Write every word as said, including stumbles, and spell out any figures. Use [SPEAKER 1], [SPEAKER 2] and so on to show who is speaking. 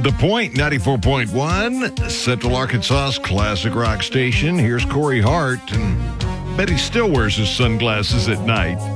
[SPEAKER 1] The Point, ninety-four point one, Central Arkansas's classic rock station. Here's Corey Hart, and bet he still wears his sunglasses at night.